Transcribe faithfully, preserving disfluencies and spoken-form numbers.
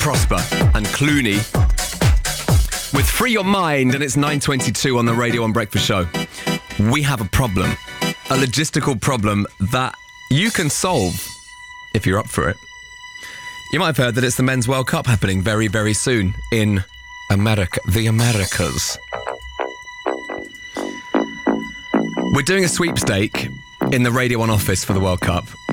Prosper and Clooney with Free Your Mind, and it's nine twenty-two on the Radio one Breakfast Show. We have a problem, a logistical problem that you can solve if you're up for it. You might have heard that it's the Men's World Cup happening very, very soon in America, the Americas. We're doing a sweepstake in the Radio one office for the World Cup.